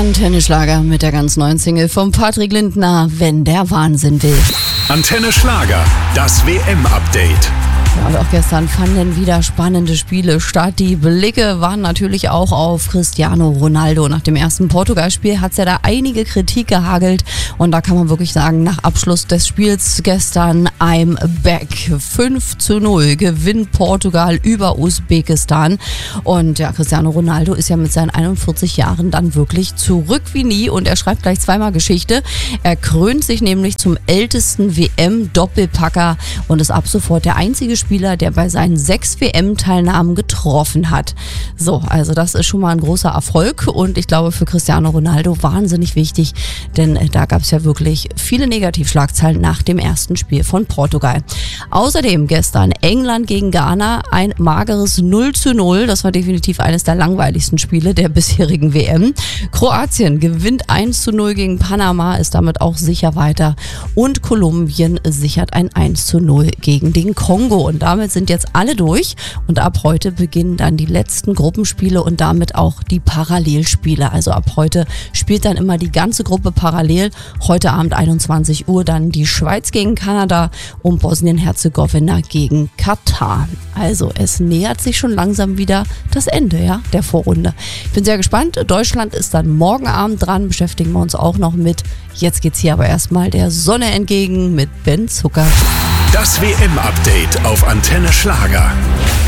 Antenne Schlager mit der ganz neuen Single von Patrick Lindner, Wenn der Wahnsinn will. Antenne Schlager, das WM-Update. Ja, und auch gestern fanden wieder spannende Spiele statt. Die Blicke waren natürlich auch auf Cristiano Ronaldo. Nach dem ersten Portugal-Spiel hat es ja da einige Kritik gehagelt. Und da kann man wirklich sagen, nach Abschluss des Spiels gestern I'm back. 5:0 gewinnt Portugal über Usbekistan. Und ja, Cristiano Ronaldo ist ja mit seinen 41 Jahren dann wirklich zurück wie nie. Und er schreibt gleich zweimal Geschichte. Er krönt sich nämlich zum ältesten WM-Doppelpacker und ist ab sofort der einzige Spieler, der bei seinen 6 WM-Teilnahmen getroffen hat. So, also das ist schon mal ein großer Erfolg und ich glaube für Cristiano Ronaldo wahnsinnig wichtig, denn da gab es ja wirklich viele Negativschlagzeilen nach dem ersten Spiel von Portugal. Außerdem gestern England gegen Ghana, ein mageres 0:0. Das war definitiv eines der langweiligsten Spiele der bisherigen WM. Kroatien gewinnt 1:0 gegen Panama, ist damit auch sicher weiter und Kolumbien sichert ein 1:0 gegen den Kongo. Und damit sind jetzt alle durch und ab heute beginnen dann die letzten Gruppenspiele und damit auch die Parallelspiele. Also ab heute spielt dann immer die ganze Gruppe parallel. Heute Abend 21 Uhr dann die Schweiz gegen Kanada und Bosnien-Herzegowina gegen Katar. Also es nähert sich schon langsam wieder das Ende, der Vorrunde. Ich bin sehr gespannt. Deutschland ist dann morgen Abend dran, beschäftigen wir uns auch noch mit. Jetzt geht's hier aber erstmal der Sonne entgegen mit Ben Zucker. Das WM-Update auf Antenne Schlager.